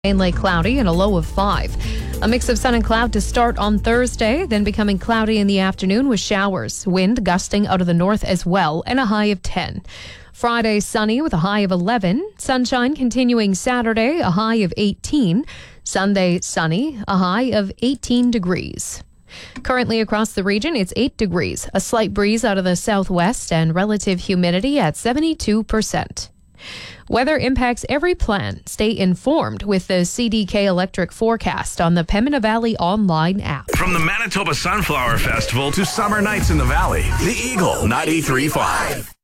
Mainly cloudy and a low of 5. A mix of sun and cloud to start on Thursday, then becoming cloudy in the afternoon with showers. Wind gusting out of the north as well, and a high of 10. Friday, sunny with a high of 11. Sunshine continuing Saturday, a high of 18. Sunday, sunny, a high of 18 degrees. Currently across the region, it's 8 degrees. A slight breeze out of the southwest and relative humidity at 72%. Weather impacts every plan. Stay informed with the CDK Electric forecast on the Pembina Valley online app. From the Manitoba Sunflower Festival to summer nights in the valley, the Eagle 93.5.